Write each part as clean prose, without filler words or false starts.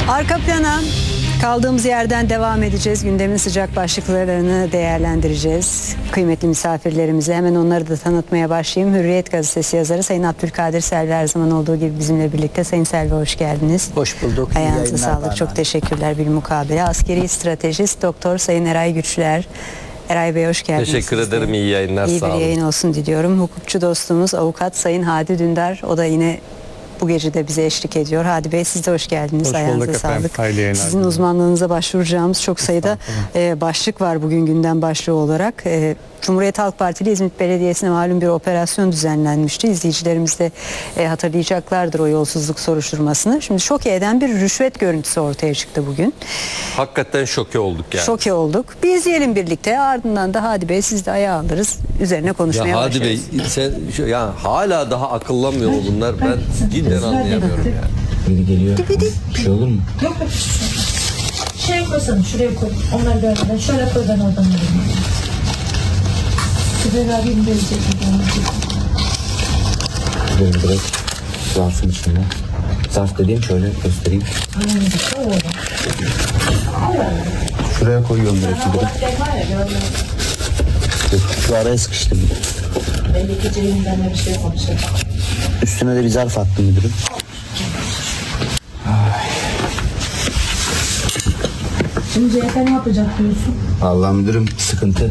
Arka plana kaldığımız yerden devam edeceğiz. Gündemin sıcak başlıklarını değerlendireceğiz. Kıymetli misafirlerimize hemen onları da tanıtmaya başlayayım. Hürriyet Gazetesi yazarı Sayın Abdülkadir Selvi her zaman olduğu gibi bizimle birlikte. Sayın Selvi hoş geldiniz. Hoş bulduk. Ayağınıza sağlık. Çok teşekkürler bilmukabele. Askeri stratejist Doktor Sayın Eray Güçler. Eray Bey hoş geldiniz. Teşekkür ederim. İyi yayınlar. İyi sağ bir olun. yayın olsun diliyorum. Hukukçu dostumuz Avukat Sayın Hadi Dündar. O da yine bu gece de bize eşlik ediyor. Hadi Bey siz de hoş geldiniz. Hoş Ayağınıza bulduk efendim. sağlık. Hayırlı yayınlar. Sizin uzmanlığınıza başvuracağımız çok sayıda başlık var bugün gündem başlığı olarak. Cumhuriyet Halk Partili İzmit Belediyesi'ne malum bir operasyon düzenlenmişti. İzleyicilerimiz de hatırlayacaklardır o yolsuzluk soruşturmasını. Şimdi şok eden bir rüşvet görüntüsü ortaya çıktı bugün. Hakikaten şoke olduk yani. Şoke olduk. Bir izleyelim birlikte. Ardından da Hadi Bey siz de ayağa alırız. Üzerine konuşmaya Ya Hadi başlarız. Bey sen ya hala daha akıllanmıyor mu bunlar? Ben cidden anlayamıyorum ya. Biri geliyor. Bir şey olur mu? Yok yok. Şey koysana şuraya koy. Onlar görmeden. Şöyle koy ben oradan alayım. Sibel abim gelecek. Beni direkt zarfın içinde. Zarf dediğim şöyle göstereyim. Şuraya koyuyorum direkt. Şu araya sıkıştım. Belli ki cebimden bir şey yapmamışlar. Üstüne de bir zarf attım müdürüm. Şimdi CHP ne yapacak diyorsun? Allah müdürüm sıkıntı.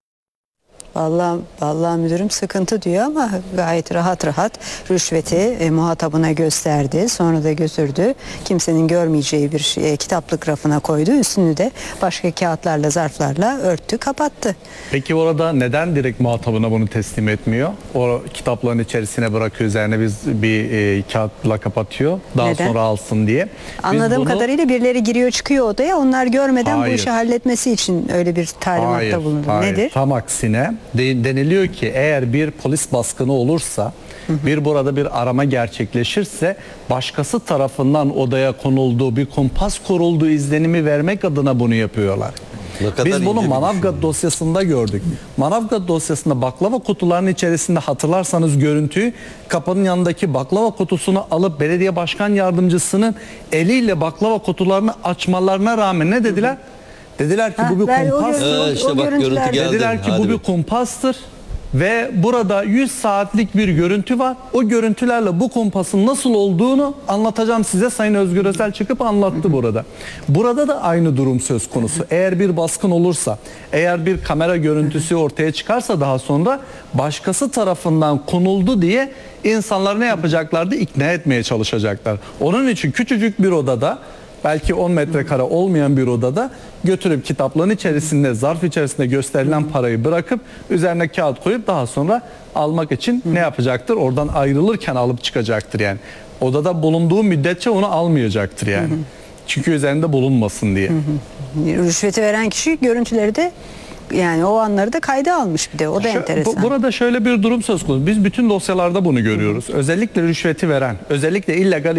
Vallahi müdürüm sıkıntı diyor ama gayet rahat rüşveti muhatabına gösterdi. Sonra da götürdü. Kimsenin görmeyeceği bir kitaplık rafına koydu. Üstünü de başka kağıtlarla, zarflarla örttü, kapattı. Peki orada neden direkt muhatabına bunu teslim etmiyor? O kitapların içerisine bırakıyor, üzerine bir kağıtla kapatıyor. Daha Neden? sonra alsın diye. Anladığım kadarıyla birileri giriyor çıkıyor odaya. Onlar görmeden bu Hayır. işi halletmesi için öyle bir talimatta bulundu. Hayır. Nedir? Tam aksine deniliyor ki eğer bir polis baskını olursa, burada bir arama gerçekleşirse başkası tarafından odaya konulduğu, bir kumpas kurulduğu izlenimi vermek adına bunu yapıyorlar. Biz bunu Manavgat dosyasında gördük. Manavgat dosyasında baklava kutularının içerisinde hatırlarsanız görüntüyü, kapının yanındaki baklava kutusunu alıp belediye başkan yardımcısının eliyle baklava kutularını açmalarına rağmen ne dediler? Dediler ki bu bir kumpas. İşte bak görüntü geldi. Dediler ki Hadi bu bir Bey. kumpastır ve burada 100 saatlik bir görüntü var. O görüntülerle bu kumpasın nasıl olduğunu anlatacağım size. Sayın Özgür Özel çıkıp anlattı burada. Burada da aynı durum söz konusu. Eğer bir baskın olursa, eğer bir kamera görüntüsü ortaya çıkarsa daha sonra başkası tarafından konuldu diye insanlar ne yapacaklardı? İkna etmeye çalışacaklar. Onun için küçücük bir odada, belki 10 metrekare olmayan bir odada götürüp kitaplığın içerisinde, zarf içerisinde gösterilen parayı bırakıp üzerine kağıt koyup daha sonra almak için ne yapacaktır? Oradan ayrılırken alıp çıkacaktır yani. Odada bulunduğu müddetçe onu almayacaktır yani. Çünkü üzerinde bulunmasın diye. Rüşveti veren kişi görüntüleri de yani o anları da kayda almış bir de. O da enteresan. Burada şöyle bir durum söz konusu. Biz bütün dosyalarda bunu görüyoruz. Özellikle rüşveti veren, özellikle illegal